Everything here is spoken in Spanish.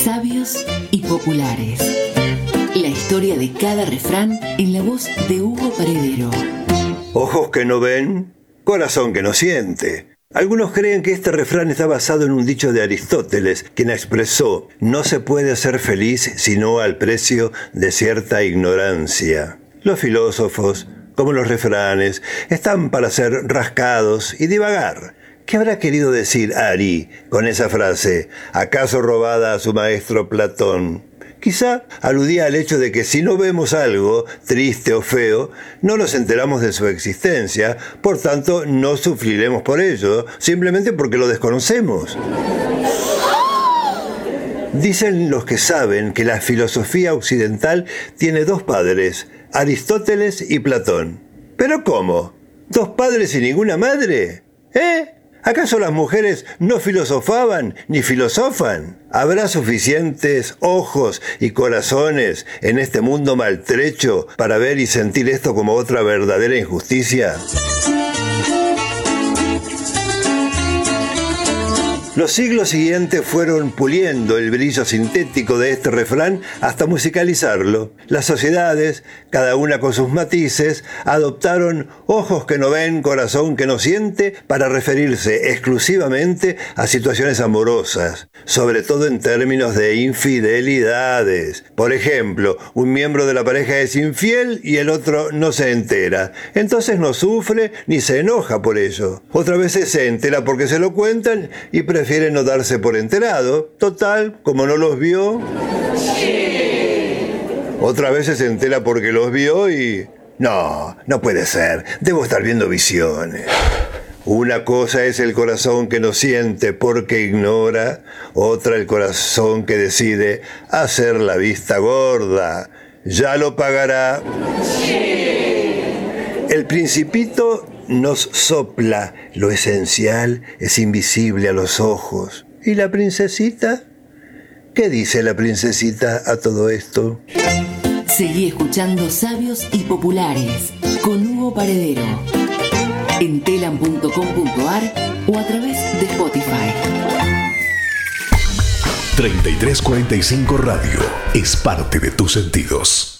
Sabios y populares. La historia de cada refrán en la voz de Hugo Paredero. Ojos que no ven, corazón que no siente. Algunos creen que este refrán está basado en un dicho de Aristóteles, quien expresó: no se puede ser feliz sino al precio de cierta ignorancia. Los filósofos, como los refranes, están para ser rascados y divagar. ¿Qué habrá querido decir Ari con esa frase, acaso robada a su maestro Platón? Quizá aludía al hecho de que si no vemos algo triste o feo, no nos enteramos de su existencia, por tanto no sufriremos por ello, simplemente porque lo desconocemos. Dicen los que saben que la filosofía occidental tiene dos padres, Aristóteles y Platón. ¿Pero cómo? ¿Dos padres y ninguna madre? ¿Acaso las mujeres no filosofaban ni filosofan? ¿Habrá suficientes ojos y corazones en este mundo maltrecho para ver y sentir esto como otra verdadera injusticia? Los siglos siguientes fueron puliendo el brillo sintético de este refrán hasta musicalizarlo. Las sociedades, cada una con sus matices, adoptaron ojos que no ven, corazón que no siente para referirse exclusivamente a situaciones amorosas, sobre todo en términos de infidelidades. Por ejemplo, un miembro de la pareja es infiel y el otro no se entera. Entonces no sufre ni se enoja por ello. Otras veces se entera porque se lo cuentan y prefiere no darse por enterado. Total, como no los vio. Otras veces se entera porque los vio y... No puede ser. Debo estar viendo visiones. Una cosa es el corazón que no siente porque ignora, otra el corazón que decide hacer la vista gorda. Ya lo pagará. El Principito nos sopla: lo esencial es invisible a los ojos. ¿Y la princesita? ¿Qué dice la princesita a todo esto? Seguí escuchando Sabios y Populares con Hugo Paredero en telam.com.ar o a través de Spotify. 3345 Radio es parte de tus sentidos.